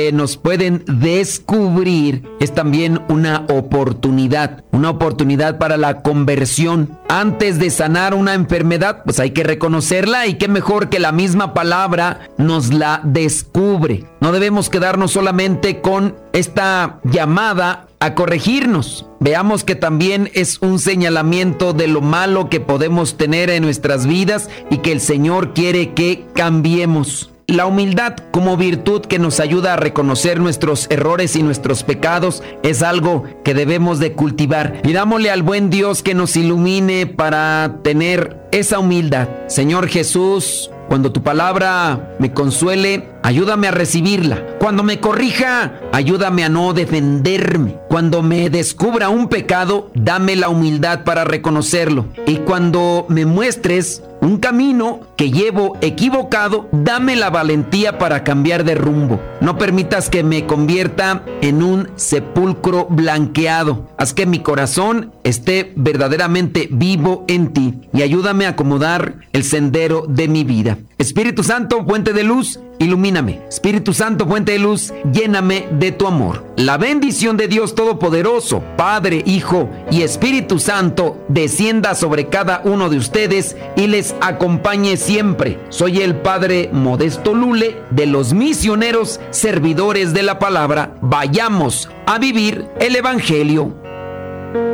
nos pueden descubrir, es también una oportunidad para la conversión. Antes de sanar una enfermedad, pues hay que reconocerla, y qué mejor que la misma palabra nos la descubre. No debemos quedarnos solamente con esta llamada a corregirnos. Veamos que también es un señalamiento de lo malo que podemos tener en nuestras vidas y que el Señor quiere que cambiemos. La humildad como virtud que nos ayuda a reconocer nuestros errores y nuestros pecados es algo que debemos de cultivar. Pidámosle al buen Dios que nos ilumine para tener esa humildad. Señor Jesús, cuando tu palabra me consuele, ayúdame a recibirla. Cuando me corrija, ayúdame a no defenderme. Cuando me descubra un pecado, dame la humildad para reconocerlo. Y cuando me muestres un camino que llevo equivocado, dame la valentía para cambiar de rumbo. No permitas que me convierta en un sepulcro blanqueado. Haz que mi corazón esté verdaderamente vivo en ti y ayúdame a acomodar el sendero de mi vida. Espíritu Santo, fuente de luz, ilumíname. Espíritu Santo, fuente de luz, lléname de tu amor. La bendición de Dios Todopoderoso, Padre, Hijo y Espíritu Santo, descienda sobre cada uno de ustedes y les acompañe siempre. Soy el Padre Modesto Lule, de los misioneros servidores de la palabra. Vayamos a vivir el Evangelio.